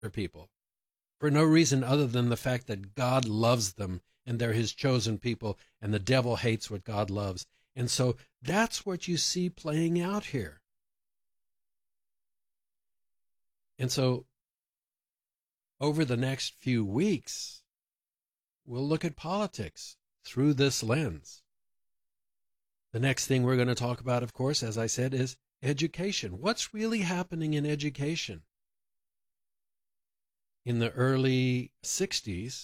people for no reason other than the fact that God loves them and they're his chosen people, and the devil hates what God loves. And so that's what you see playing out here. And so over the next few weeks, we'll look at politics through this lens. The next thing we're going to talk about, of course, as I said, is education. What's really happening in education? In the early 60s,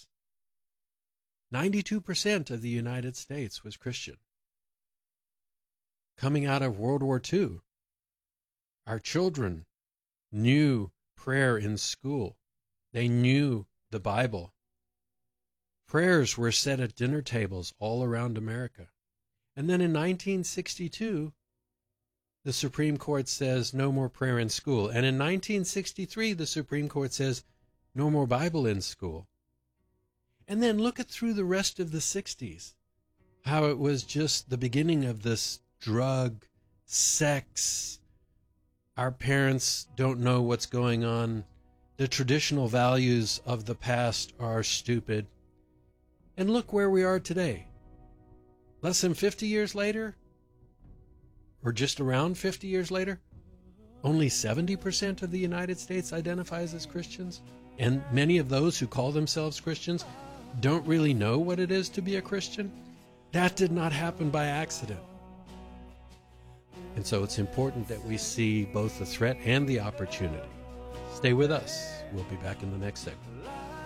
92% of the United States was Christian. Coming out of World War II, our children knew prayer in school. They knew the Bible. Prayers were said at dinner tables all around America. And then in 1962, the Supreme Court says no more prayer in school. And in 1963, the Supreme Court says no more Bible in school. And then look at through the rest of the 60s, how it was just the beginning of this drug, sex. Our parents don't know what's going on. The traditional values of the past are stupid. And look where we are today. Less than 50 years later, or just around 50 years later, only 70% of the United States identifies as Christians. And many of those who call themselves Christians don't really know what it is to be a Christian. That did not happen by accident. And so it's important that we see both the threat and the opportunity. Stay with us. We'll be back in the next segment.